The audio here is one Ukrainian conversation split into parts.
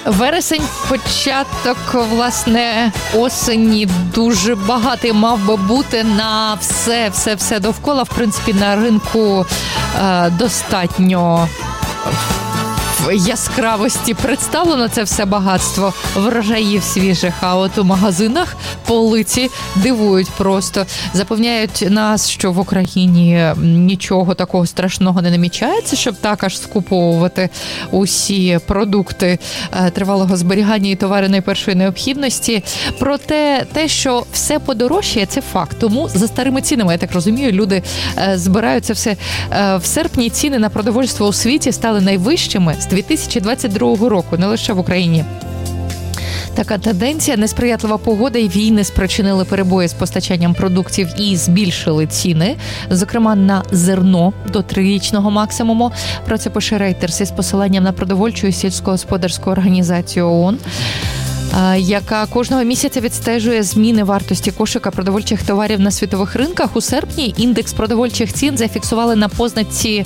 Вересень, початок, власне, осені дуже багатий мав би бути на все довкола. В принципі, на ринку достатньо яскравості представлено це все багатство врожаїв свіжих, а от у магазинах полиці дивують просто. Запевняють нас, що в Україні нічого такого страшного не намічається, щоб так аж скуповувати усі продукти тривалого зберігання і товари найпершої необхідності. Проте те, що все подорожчає, це факт. Тому за старими цінами, я так розумію, люди збирають це все. В серпні ціни на продовольство у світі стали найвищими з 2022 року, не лише в Україні. Така тенденція, несприятлива погода і війни спричинили перебої з постачанням продуктів і збільшили ціни, зокрема на зерно до 3-річного максимуму. Про це пише Reuters із посиланням на продовольчу і сільськогосподарську організацію ООН, яка кожного місяця відстежує зміни вартості кошика продовольчих товарів на світових ринках. У серпні індекс продовольчих цін зафіксували на позначці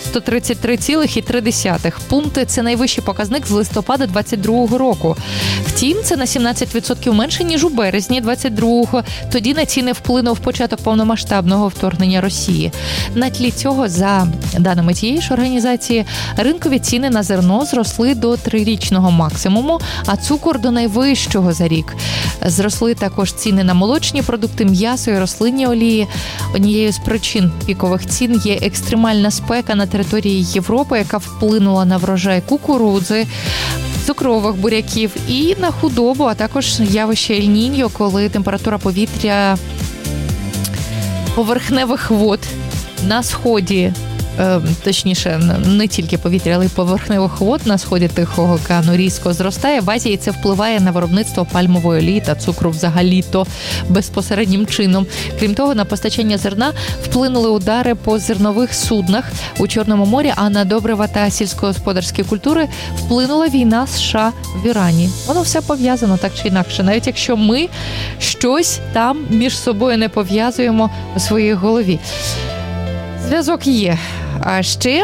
133,3 пункти. Це найвищий показник з листопада 2022 року. Втім, це на 17% менше, ніж у березні 2022-го. Тоді на ціни вплинув початок повномасштабного вторгнення Росії. На тлі цього, за даними тієї ж організації, ринкові ціни на зерно зросли до 3-річного максимуму, а цукор до найвищого за рік. Зросли також ціни на молочні продукти, м'ясо і рослинні олії. Однією з причин пікових цін є екстремальна спека на території Європи, яка вплинула на врожай кукурудзи, цукрових буряків і на худобу, а також явище Ель-Ніньо, коли температура повітря поверхневих вод на сході, точніше, не тільки повітря, але й поверхневих вод на сході Тихого океану різко зростає. В Азії це впливає на виробництво пальмової олії та цукру взагалі-то безпосереднім чином. Крім того, на постачання зерна вплинули удари по зернових суднах у Чорному морі, а на добрива та сільськогосподарські культури вплинула війна США в Ірані. Воно все пов'язано так чи інакше, навіть якщо ми щось там між собою не пов'язуємо у своїй голові. Зв'язок є. А ще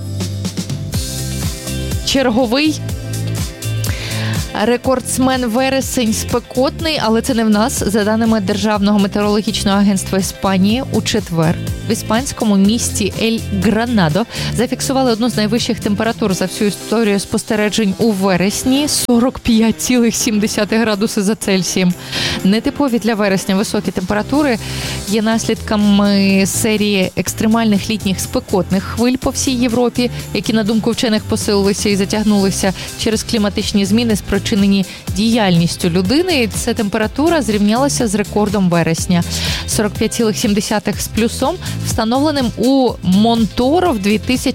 черговий рекордсмен вересень спекотний, але це не в нас. За даними Державного метеорологічного агентства Іспанії, у четвер в іспанському місті Ель-Гранадо зафіксували одну з найвищих температур за всю історію спостережень у вересні – 45,7 градуси за Цельсієм. Нетипові для вересня високі температури є наслідками серії екстремальних літніх спекотних хвиль по всій Європі, які, на думку вчених, посилилися і затягнулися через кліматичні зміни, спричинені діяльністю людини. І ця температура зрівнялася з рекордом вересня – 45,7 з плюсом, встановленим у Монторо в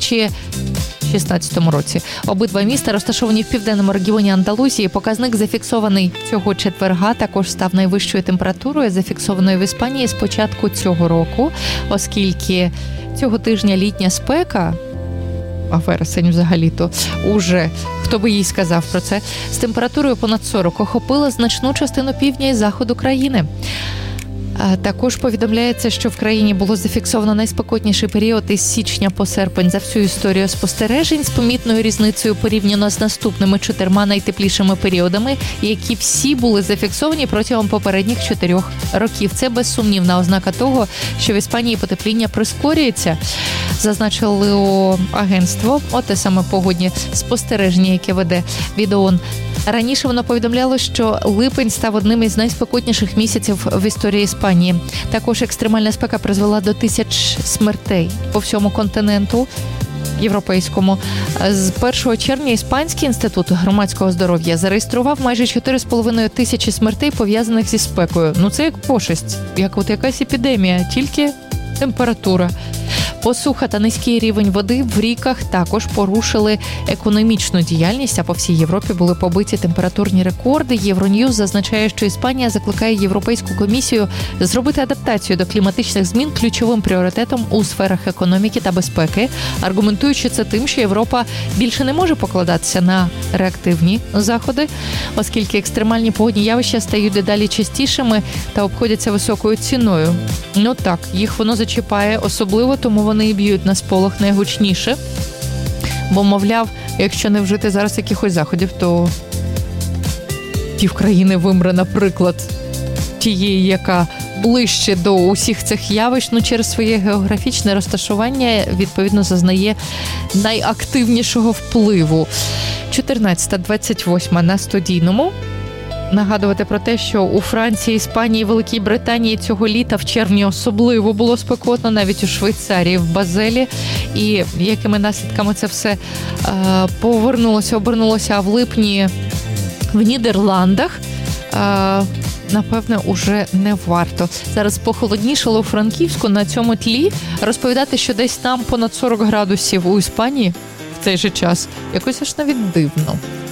2016 році. Обидва міста розташовані в південному регіоні Андалусії. Показник, зафіксований цього четверга, також став найвищою температурою, зафіксованою в Іспанії з початку цього року, оскільки цього тижня літня спека, а вересень взагалі-то уже, хто би їй сказав про це, з температурою понад 40 охопила значну частину півдня і заходу країни. Також повідомляється, що в країні було зафіксовано найспекотніший період із січня по серпень за всю історію спостережень, з помітною різницею порівняно з наступними 4 найтеплішими періодами, які всі були зафіксовані протягом попередніх 4 років. Це безсумнівна ознака того, що в Іспанії потепління прискорюється, зазначило агентство, те саме погодні спостереження, яке веде від ООН. Раніше воно повідомляло, що липень став одним із найспекотніших місяців в історії Іспанії. Також екстремальна спека призвела до 1000 смертей по всьому континенту європейському. З 1 червня Іспанський інститут громадського здоров'я зареєстрував майже 4,5 тисячі смертей, пов'язаних зі спекою. Це як пошесть, як якась епідемія, тільки температура. Посуха та низький рівень води в ріках також порушили економічну діяльність, а по всій Європі були побиті температурні рекорди. Євроньюз зазначає, що Іспанія закликає Європейську комісію зробити адаптацію до кліматичних змін ключовим пріоритетом у сферах економіки та безпеки, аргументуючи це тим, що Європа більше не може покладатися на реактивні заходи, оскільки екстремальні погодні явища стають дедалі частішими та обходяться високою ціною. Так, їх воно зачіпає особливо, тому вони і б'ють на сполох найгучніше. Бо, мовляв, якщо не вжити зараз якихось заходів, то півкраїни вимре, наприклад, тієї, яка ближче до усіх цих явищ, через своє географічне розташування, відповідно, зазнає найактивнішого впливу. 14:28 на Студійному. Нагадувати про те, що у Франції, Іспанії, Великій Британії цього літа в червні особливо було спекотно, навіть у Швейцарії, в Базелі. І якими наслідками це все обернулося, а в липні в Нідерландах, напевне, уже не варто. Зараз похолоднішало у Франківську, на цьому тлі розповідати, що десь там понад 40 градусів у Іспанії в цей же час, якось аж навіть дивно.